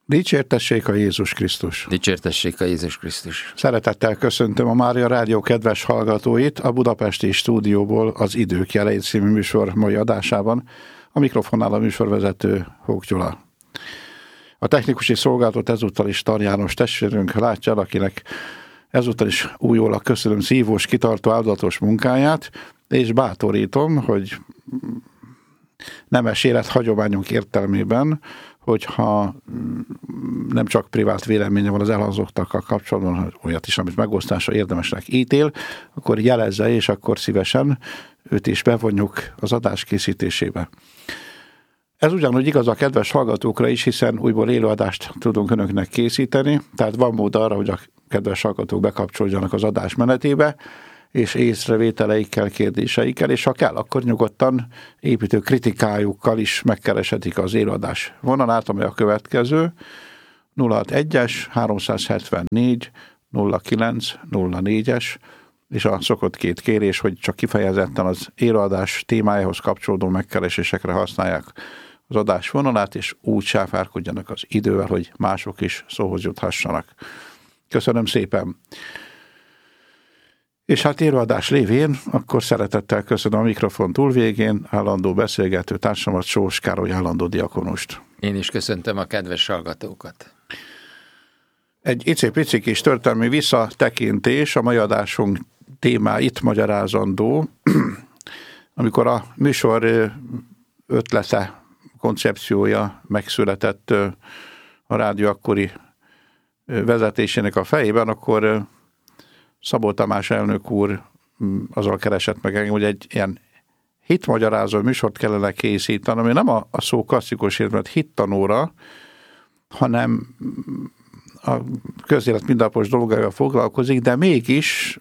Dicsértessék a Jézus Krisztus! Dicsértessék a Jézus Krisztus! Szeretettel köszöntöm a Mária Rádió kedves hallgatóit a budapesti stúdióból az Idők Jelei című műsor mai adásában. A mikrofonnál a műsorvezető Hók Gyula. A technikusi szolgálatot ezúttal is Tar János testvérünk látja, akinek ezúttal is újólag köszönöm szívós, kitartó, áldozatos munkáját, és bátorítom, hogy nemes élethagyományunk értelmében, hogyha nem csak privát véleménye van az elhangzottakkal kapcsolatban, olyat is, amit megosztásra érdemesnek ítél, akkor jelezze, és akkor szívesen őt is bevonjuk az adás készítésébe. Ez ugyanúgy igaz a kedves hallgatókra is, hiszen újból élőadást tudunk önöknek készíteni, tehát van mód arra, hogy a kedves hallgatók bekapcsoljanak az adás menetébe, és észrevételeikkel, kérdéseikkel, és ha kell, akkor nyugodtan építő kritikájukkal is megkereshetik az élőadás vonalát, amely a következő 061-es 374 09 04-es, és a szokott két kérés, hogy csak kifejezetten az élőadás témájához kapcsolódó megkeresésekre használják az adás vonalát, és úgy sáfárkodjanak az idővel, hogy mások is szóhoz juthassanak. Köszönöm szépen! És hát élőadás lévén, akkor szeretettel köszönöm a mikrofon túlvégén állandó beszélgető társamat, Sós Károly állandó diakonust. Én is köszöntöm a kedves hallgatókat. Egy icipici kis történelmi visszatekintés, a mai adásunk témáit magyarázandó. Amikor a műsor ötlete, koncepciója megszületett a rádió akkori vezetésének a fejében, akkor Szabó Tamás elnök úr azzal keresett meg engem, hogy egy ilyen hitmagyarázó műsort kellene készíteni, ami nem a szó klasszikus értelmet hittanóra, hanem a közélet mindennapos dolgaival foglalkozik, de mégis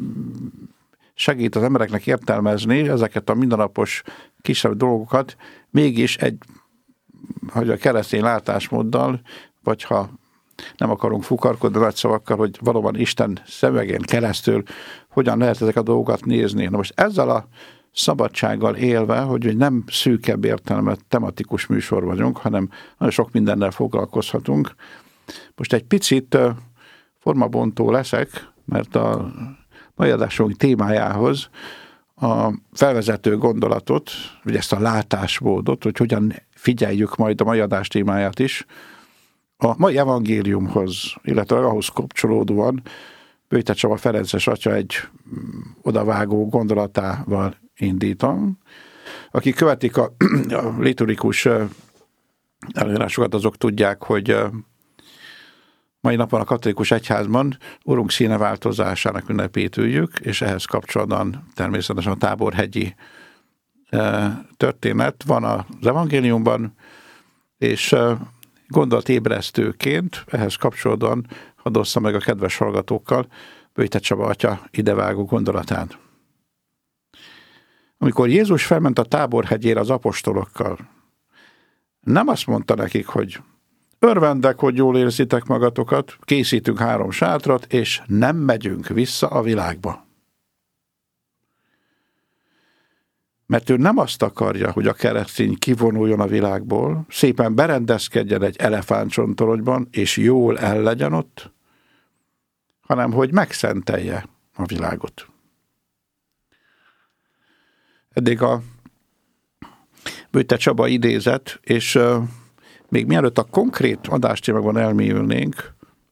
segít az embereknek értelmezni ezeket a mindennapos kisebb dolgokat, mégis egy, hogy a keresztény látásmóddal, vagy ha nem akarunk fukarkodni nagy szavakkal, hogy valóban Isten szemegén keresztül hogyan lehet ezek a dolgokat nézni. Na most ezzel a szabadsággal élve, hogy nem szűkebb értelmet tematikus műsor vagyunk, hanem nagyon sok mindennel foglalkozhatunk. Most egy picit formabontó leszek, mert a mai adásunk témájához a felvezető gondolatot, vagy ezt a látásmódot, hogy hogyan figyeljük majd a mai adás témáját is, a mai evangéliumhoz, illetve ahhoz kapcsolódóan Böjte Csaba Ferences atya egy odavágó gondolatával indítom. Akik követik a liturgikus előírásokat, azok tudják, hogy mai napon a katolikus egyházban Urunk színe változásának ünnepét üljük, és ehhez kapcsolatban természetesen a táborhegyi történet van az evangéliumban, és gondolatébresztőként ehhez kapcsolódóan hadd osszam meg a kedves hallgatókkal Böjte Csaba atya idevágó gondolatán. Amikor Jézus felment a Táborhegyére az apostolokkal, nem azt mondta nekik, hogy örvendek, hogy jól érzitek magatokat, készítünk 3 sátrat, és nem megyünk vissza a világba. Mert ő nem azt akarja, hogy a keresztény kivonuljon a világból, szépen berendezkedjen egy elefántcsontoronyban, és jól el legyen ott, hanem hogy megszentelje a világot. Eddig a Böjte Csaba idézet, és még mielőtt a konkrét adástémákban elmélyülnénk,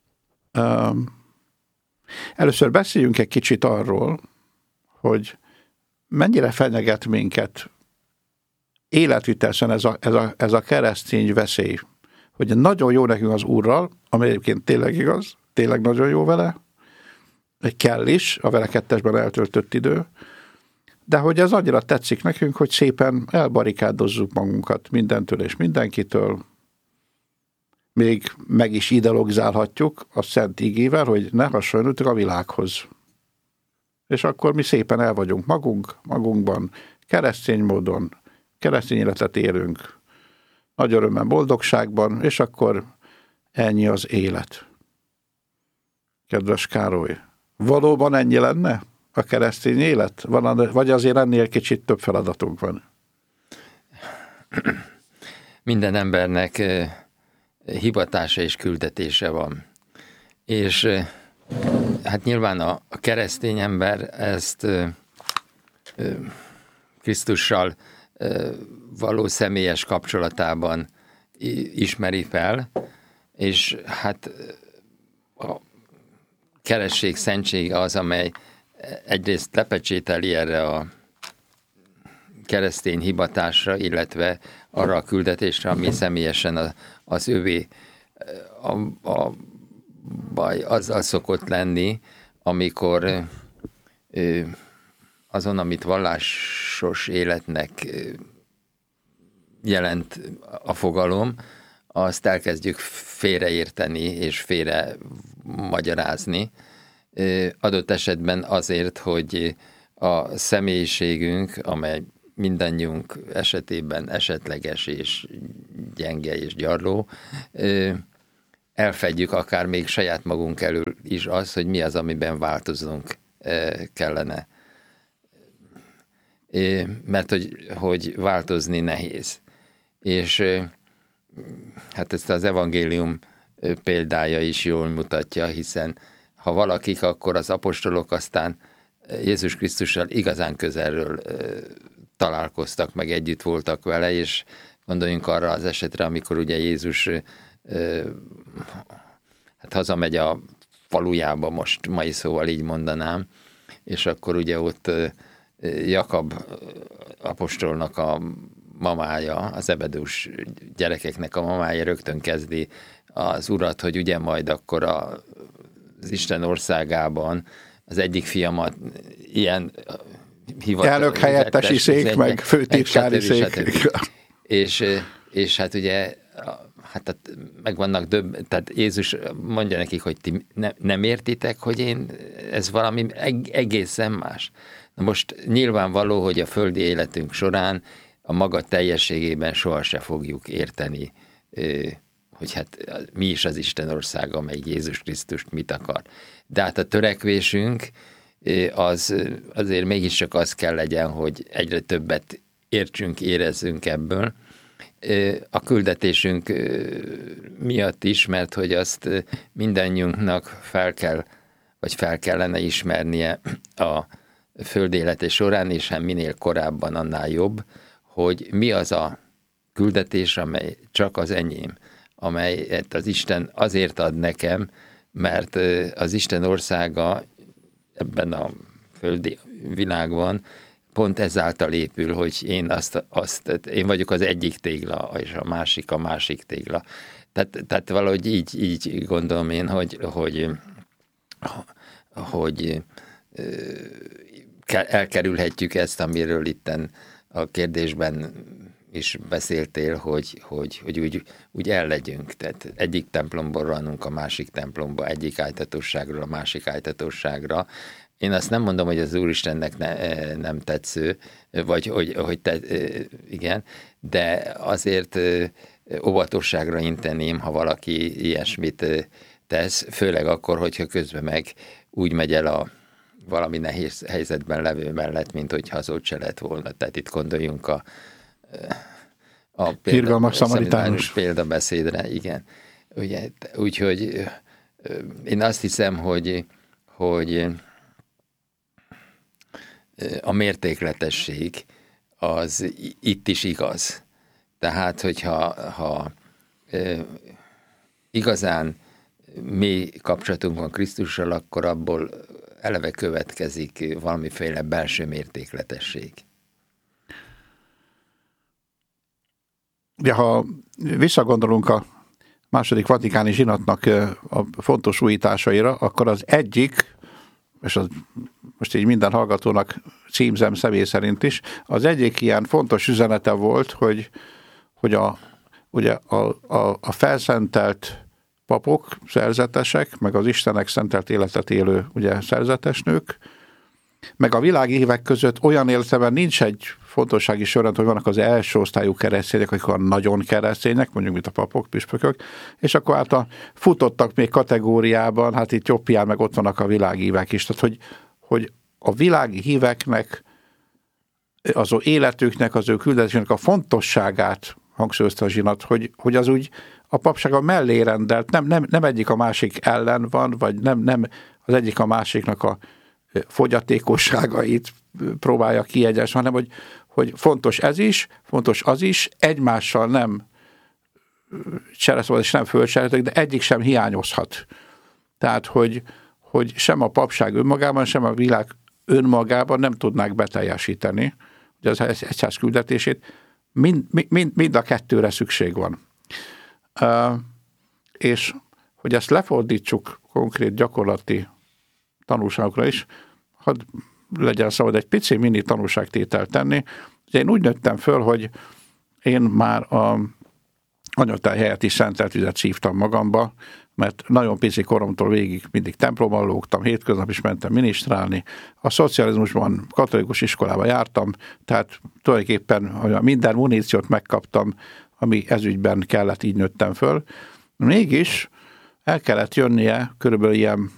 először beszéljünk egy kicsit arról, hogy mennyire fenyeget minket életvitelesen ez a keresztény veszély, hogy nagyon jó nekünk az Úrral, ami egyébként tényleg igaz, tényleg nagyon jó vele, kell is a vele kettesben eltöltött idő, de hogy ez annyira tetszik nekünk, hogy szépen elbarikádozzuk magunkat mindentől és mindenkitől, még meg is ideologizálhatjuk a szent igével, hogy ne hasonlítsuk a világhoz. És akkor mi szépen el vagyunk magunkban, keresztény módon, keresztény életet élünk, nagy örömben, boldogságban, és akkor ennyi az élet. Kedves Károly, valóban ennyi lenne a keresztény élet? Vagy azért ennél kicsit több feladatunk van? Minden embernek hivatása és küldetése van. És hát nyilván a keresztény ember ezt Krisztussal való személyes kapcsolatában ismeri fel, és hát a keresztség szentsége az, amely egyrészt lepecsételi erre a keresztény hivatásra, illetve arra a küldetésre, ami személyesen az övé. A baj azzal szokott lenni, amikor azon, amit vallásos életnek jelent a fogalom, azt elkezdjük félreérteni és félre magyarázni. Adott esetben azért, hogy a személyiségünk, amely mindannyiunk esetében esetleges és gyenge és gyarló, elfedjük akár még saját magunk elől is az, hogy mi az, amiben változnunk kellene. Mert hogy változni nehéz. És hát ezt az evangélium példája is jól mutatja, hiszen ha valakik, akkor az apostolok, aztán Jézus Krisztussal igazán közelről találkoztak, meg együtt voltak vele, és gondoljunk arra az esetre, amikor ugye Jézus hát hazamegy a falujába, most mai szóval így mondanám, és akkor ugye ott Jakab apostolnak a mamája, az Zebedős gyerekeknek a mamája rögtön kezdi az urat, hogy ugye majd akkor az Isten országában az egyik fiamat ilyen elnök helyettesi szék, meg főtipsári szék. És hát ugye hát meg vannak tehát Jézus mondja nekik, hogy ti nem értitek, hogy ez valami egészen más. Na most nyilvánvaló, hogy a földi életünk során a maga teljességében sohasem fogjuk érteni, hogy hát mi is az Isten országa, amely Jézus Krisztust mit akar. De hát a törekvésünk azért mégiscsak az kell legyen, hogy egyre többet értsünk, érezzünk ebből. A küldetésünk miatt is, mert hogy azt mindannyiunknak fel kellene ismernie a földélete során, és hát minél korábban annál jobb, hogy mi az a küldetés, amely csak az enyém, amelyet az Isten azért ad nekem, mert az Isten országa ebben a földi világban pont ezáltal épül, hogy én vagyok az egyik tégla, és a másik tégla. Tehát valahogy így gondolom én, hogy elkerülhetjük ezt, amiről itten a kérdésben is beszéltél, hogy úgy ellegyünk. Tehát egyik templomból rohanunk a másik templomba, egyik ájtatosságról a másik ájtatosságra. Én azt nem mondom, hogy az Úristennek nem tetsző, vagy igen, de azért óvatosságra inteném, ha valaki ilyesmit tesz, főleg akkor, hogyha közben meg úgy megy el a valami nehéz helyzetben levő mellett, mint hogyha az ott se lett volna. Tehát itt gondoljunk a szamaritánus példabeszédre, igen. Ugye, úgyhogy én azt hiszem, hogy a mértékletesség az itt is igaz. Tehát, hogyha igazán mély kapcsolatunk van Krisztussal, akkor abból eleve következik valamiféle belső mértékletesség. De ha visszagondolunk a második vatikáni zsinatnak a fontos újításaira, akkor az egyik, és az most így minden hallgatónak címzem személy szerint is, az egyik ilyen fontos üzenete volt, hogy a felszentelt papok, szerzetesek, meg az Istenek szentelt életet élő ugye, szerzetesnők, meg a világi hívek között olyan értelemben nincs egy fontossági sorrend, hogy vannak az első osztályú keresztények, akik van nagyon keresztények, mondjuk mint a papok, püspökök, és akkor hát futottak még kategóriában, hát itt jobbján meg ott vannak a világi hívek is. Tehát, hogy a világi híveknek, az ő életüknek, az ő küldetésnek a fontosságát hangsúlyozta a zsinat, hogy az a papság a mellé rendelt, nem egyik a másik ellen van, vagy nem az egyik a másiknak a fogyatékosságait próbálja kiegyensúlyozni, hanem hogy fontos ez is, fontos az is, egymással nem csereszolva és nem fölcseréltek, de egyik sem hiányozhat. Tehát, hogy sem a papság önmagában, sem a világ önmagában nem tudnák beteljesíteni az egyház küldetését. Mind a kettőre szükség van. És hogy ezt lefordítsuk konkrét gyakorlati tanulságokra is, hadd legyen szabad egy pici mini tanulságtételt tenni. Én úgy nőttem föl, hogy én már a anyatáj helyett is szentelt vizet szívtam magamba, mert nagyon pici koromtól végig mindig templomban lógtam, hétköznap is mentem minisztrálni. A szocializmusban katolikus iskolába jártam, tehát tulajdonképpen minden muníciót megkaptam, ami ezügyben kellett, így nőttem föl. Mégis el kellett jönnie körülbelül ilyen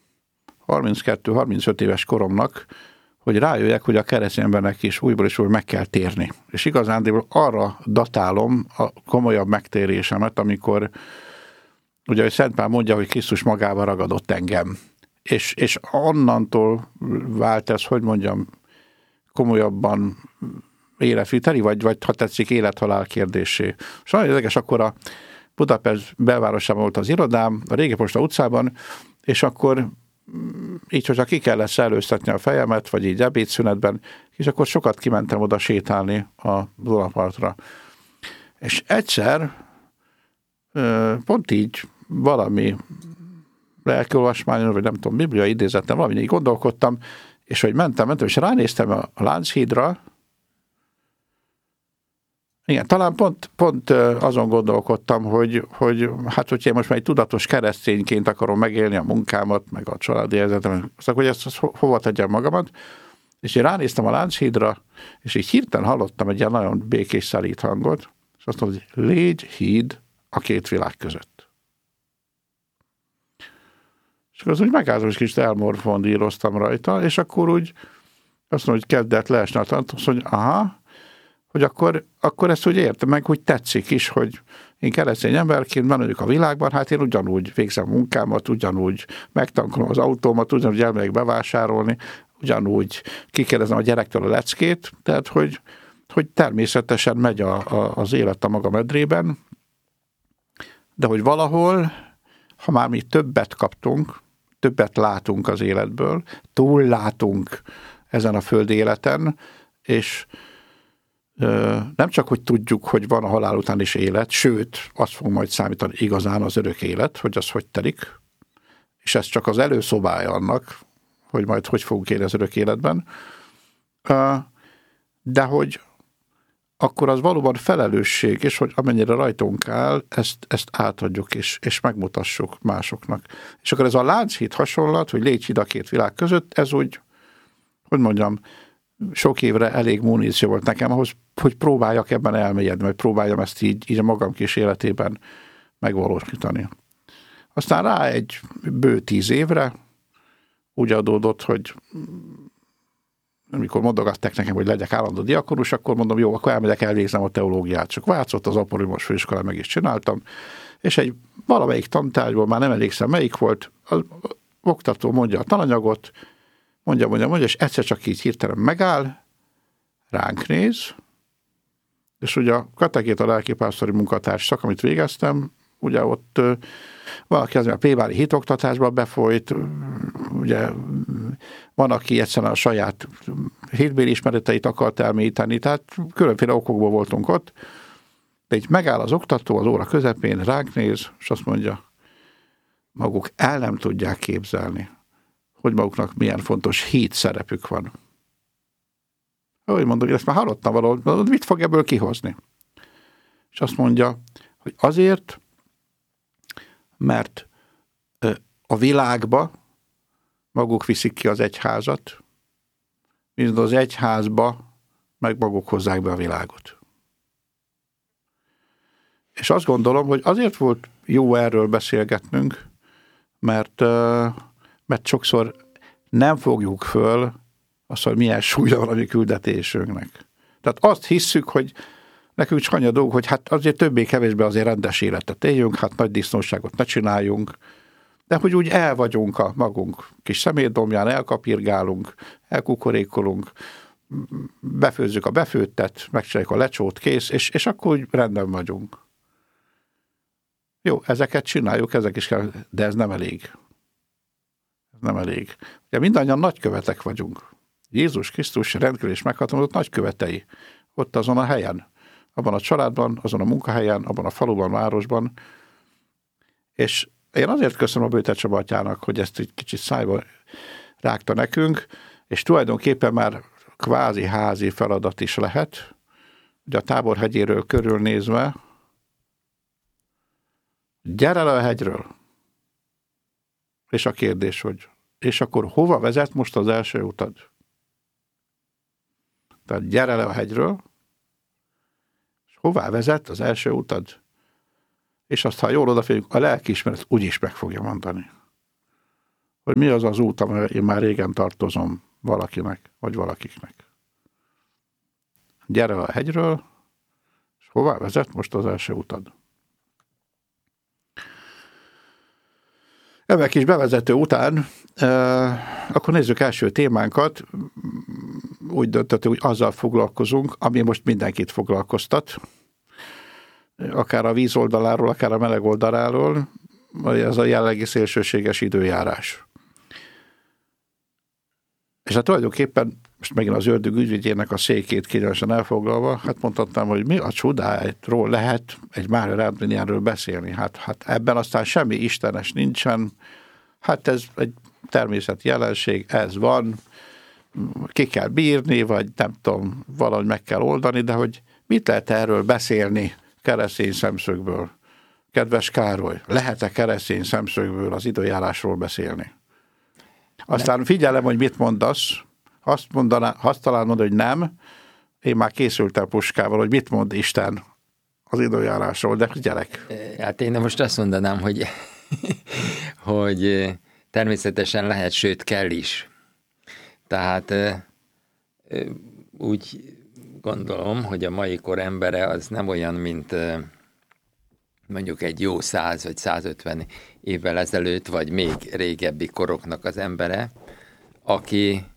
32-35 éves koromnak, hogy rájöjjek, hogy a keresztény embernek is újból és újból meg kell térni. És igazándiból arra datálom a komolyabb megtérésemet, amikor ugye, hogy Szent Pál mondja, hogy Krisztus magába ragadott engem. És onnantól vált ez, hogy mondjam, komolyabban életviteli, vagy ha tetszik, élet-halál kérdésé. És nagyon érdekes, akkor a Budapest belvárosában volt az irodám, a Régi Posta utcában, és akkor így, hogyha ki kellett szellőztetni a fejemet, vagy így ebédszünetben, és akkor sokat kimentem oda sétálni a Dunapartra. És egyszer pont így valami lelkiolvasmányon, vagy nem tudom, bibliai idézettem, valami így gondolkodtam, és hogy mentem, és ránéztem a Lánchídra. Igen, talán pont azon gondolkodtam, hogy hát, hogyha én most már egy tudatos keresztényként akarom megélni a munkámat, meg a családi helyzetem, akkor ezt hova tegyem magamat, és én ránéztem a Lánchídra, és így hirtelen hallottam egy ilyen nagyon békés, szelíd hangot, és azt mondta, hogy légy híd a két világ között. És akkor az úgy megálltam, és kicsit elmorfondíroztam rajta, és akkor úgy azt mondom, hogy kezdett leesni a tanács, hogy hogy akkor ezt úgy értem meg, hogy tetszik is, hogy én keresztény emberként menjük a világban, hát én ugyanúgy végzem munkámat, ugyanúgy megtankolom az autómat, ugyanúgy elmegyek bevásárolni, ugyanúgy kikérdezem a gyerektől a leckét, tehát hogy természetesen megy az élet a maga medrében, de hogy valahol, ha már mi többet kaptunk, többet látunk az életből, túllátunk ezen a földi életen, és nem csak, hogy tudjuk, hogy van a halál után is élet, sőt, azt fog majd számítani igazán az örök élet, hogy az hogy telik, és ez csak az előszobája annak, hogy majd hogy fogunk élni az örök életben, de hogy akkor az valóban felelősség, és hogy amennyire rajtunk áll, ezt átadjuk, és megmutassuk másoknak. És akkor ez a Lánchíd hasonlat, hogy légy híd a két világ között, ez úgy, hogy mondjam, sok évre elég muníció volt nekem ahhoz, hogy próbáljak ebben elmélyedni, vagy próbáljam ezt így a magam kis életében megvalósítani. Aztán rá egy bő 10 évre úgy adódott, hogy amikor mondogatták nekem, hogy legyek állandó diakonus, akkor mondom, jó, akkor elmegyek, elvégzem a teológiát. Csak Vácot, az Apollómos főiskolán meg is csináltam, és egy valamelyik tantárgyból, már nem emlékszem melyik volt, az oktató mondja a tananyagot, mondja, és egyszer csak így hirtelen megáll, ránk néz, és ugye a katekéta lelkipásztori munkatársak, amit végeztem, ugye ott valaki az a plébári hitoktatásba befolyt, ugye van, aki egyszerűen a saját hitbéli ismereteit akart elmélyíteni, tehát különféle okokból voltunk ott, de így megáll az oktató az óra közepén, ránk néz, és azt mondja, maguk el nem tudják képzelni, hogy maguknak milyen fontos hit szerepük van. Úgy mondom, hogy ezt már hallottam valahol, mit fog ebből kihozni? És azt mondja, hogy azért, mert a világba maguk viszik ki az egyházat, viszont az egyházba meg maguk hozzák be a világot. És azt gondolom, hogy azért volt jó erről beszélgetnünk, mert sokszor nem fogjuk föl azt, hogy milyen súlya van a mi küldetésünknek. Tehát azt hisszük, hogy nekünk csak annyi a dolgunk, hogy hát azért többé-kevésbé azért rendes életet éljünk, hát nagy disznóságot ne csináljunk, de hogy úgy el vagyunk a magunk kis szemétdombján, elkapirgálunk, elkukorékolunk, befőzzük a befőttet, megcsináljuk a lecsót, kész, és akkor úgy rendben vagyunk. Jó, ezeket csináljuk, ezek is kell, de ez nem elég. Ez nem elég. Ugye mindannyian nagykövetek vagyunk. Jézus Krisztus rendkívül és meghatalmazott nagykövetei. Ott azon a helyen, abban a családban, azon a munkahelyen, abban a faluban, városban. És én azért köszönöm a Bőte Csaba atyának, hogy ezt egy kicsit szájba rágta nekünk, és tulajdonképpen már kvázi házi feladat is lehet, ugye a Táborhegyéről körülnézve, gyere le a hegyről. És a kérdés, hogy és akkor hova vezet most az első utad? Tehát gyere le a hegyről, és hová vezet az első utad? És azt, ha jól odafigyelünk, a lelkiismeret úgyis meg fogja mondani, hogy mi az az út, amely én már régen tartozom valakinek, vagy valakiknek. Gyere le a hegyről, és hová vezet most az első utad? Ebben kis bevezető után akkor nézzük első témánkat. Úgy döntöttünk, hogy azzal foglalkozunk, ami most mindenkit foglalkoztat. Akár a víz oldaláról, akár a meleg oldaláról, vagy ez a jelenlegi szélsőséges időjárás. És hát tulajdonképpen, most megint az ördög ügyvédjének a székét kényelmesen elfoglalva, hát mondhatnám, hogy mi a csodáról lehet egy Mária Rendvényéről beszélni. Hát ebben aztán semmi istenes nincsen, hát ez egy természeti jelenség, ez van, ki kell bírni, vagy nem tudom, valahogy meg kell oldani, de hogy mit lehet erről beszélni keresztény szemszögből? Kedves Károly, lehet-e keresztény szemszögből az időjárásról beszélni? Aztán figyelem, hogy mit mondasz, azt talán mondod, hogy nem, én már készültem puskával, hogy mit mond Isten az időjárásról, de gyerek. Hát én most azt mondanám, hogy természetesen lehet, sőt kell is. Tehát úgy gondolom, hogy a mai kor embere az nem olyan, mint mondjuk egy jó 100 vagy 150 évvel ezelőtt, vagy még régebbi koroknak az embere, aki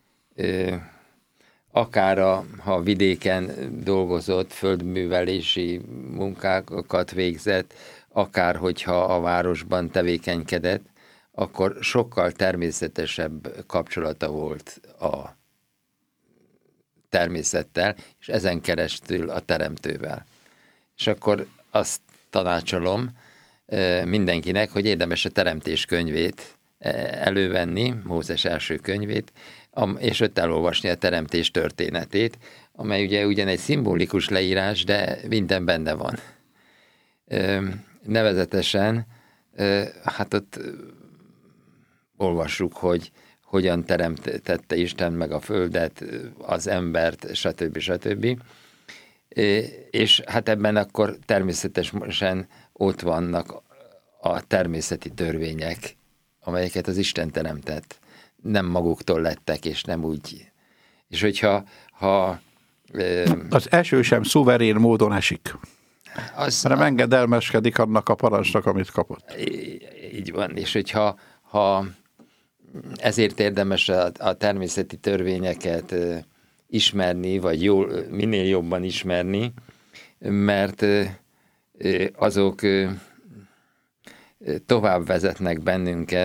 akár ha vidéken dolgozott, földművelési munkákat végzett, akár hogyha a városban tevékenykedett, akkor sokkal természetesebb kapcsolata volt a természettel, és ezen keresztül a teremtővel. És akkor azt tanácsolom mindenkinek, hogy érdemes a Teremtés könyvét elővenni, Mózes első könyvét, és ott elolvasni a teremtés történetét, amely ugye ugyan egy szimbolikus leírás, de minden benne van. Nevezetesen, hát ott olvassuk, hogy hogyan teremtette Isten meg a földet, az embert, stb. És hát ebben akkor természetesen ott vannak a természeti törvények, amelyeket az Isten teremtett. Nem maguktól lettek, és nem úgy. És hogyha az eső sem szuverén módon esik. Hanem engedelmeskedik annak a parancsnak, amit kapott. Így van, és hogyha ezért érdemes a természeti törvényeket ismerni, vagy minél jobban ismerni, mert azok tovább vezetnek bennünket